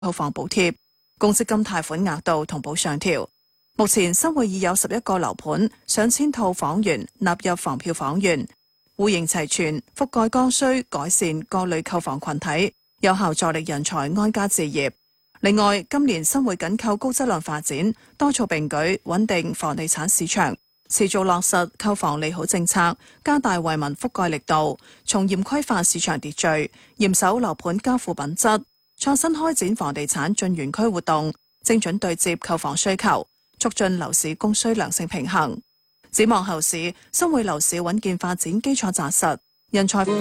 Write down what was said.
購房補貼、公積金貸款額度同步上調。目前新會已有11個樓盤上千套房源納入房票房源，戶型齊全，覆蓋剛需，改善各類購房群體，有效助力人才安家置業。另外，今年新會緊扣高質量發展，多措並舉，穩定房地產市場，持續落實購房利好政策，加大惠民覆蓋力度，從嚴規範市場秩序，嚴守樓盤交付品質，創新開展房地產進園區活動，精準對接購房需求，促進樓市供需良性平衡。展望後市，新會樓市穩健發展基礎紮實，人才